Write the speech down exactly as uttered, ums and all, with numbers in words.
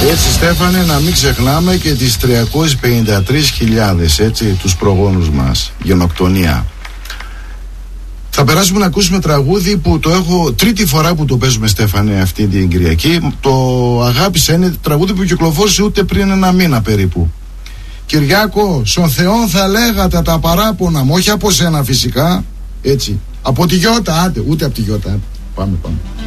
Έτσι, Στέφανε, να μην ξεχνάμε και τις τριακόσιες πενήντα τρεις χιλιάδες, έτσι, τους προγόνους μας. Γενοκτονία. Θα περάσουμε να ακούσουμε τραγούδι που το έχω τρίτη φορά που το παίζουμε, Στέφανε, αυτή την Κυριακή. Το αγάπησα, είναι τραγούδι που κυκλοφόρησε ούτε πριν ένα μήνα περίπου. Κυριάκο, στον Θεόν θα λέγατε τα παράπονα μου, όχι από σένα φυσικά, έτσι. Από τη Γιώτα, άντε, ούτε από τη Γιώτα. Πάμε, πάμε.